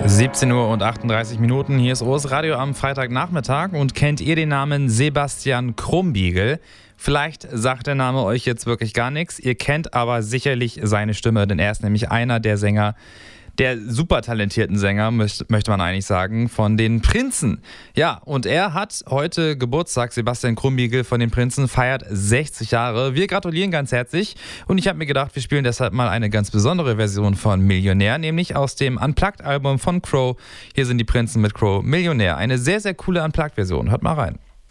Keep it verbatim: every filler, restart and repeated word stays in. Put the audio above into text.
siebzehn Uhr und achtunddreißig Minuten, hier ist O S Radio am Freitagnachmittag und kennt ihr den Namen Sebastian Krumbiegel? Vielleicht sagt der Name euch jetzt wirklich gar nichts, ihr kennt aber sicherlich seine Stimme, denn er ist nämlich einer der Sänger, der super talentierten Sänger, möchte man eigentlich sagen, von den Prinzen. Ja, und er hat heute Geburtstag, Sebastian Krumbiegel von den Prinzen feiert sechzig Jahre. Wir gratulieren ganz herzlich und ich habe mir gedacht, wir spielen deshalb mal eine ganz besondere Version von Millionär, nämlich aus dem Unplugged-Album von Crow. Hier sind die Prinzen mit Crow, Millionär. Eine sehr, sehr coole Unplugged-Version. Hört mal rein.